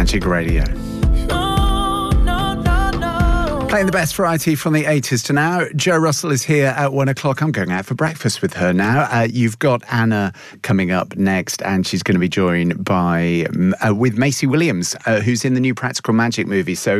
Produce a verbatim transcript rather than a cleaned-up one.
Magic Radio. Playing the best variety from the eighties to now. Jo Russell is here at one o'clock. I'm going out for breakfast with her now. Uh, you've got Anna coming up next, and she's going to be joined by uh, with Maisie Williams, uh, who's in the new Practical Magic movie. So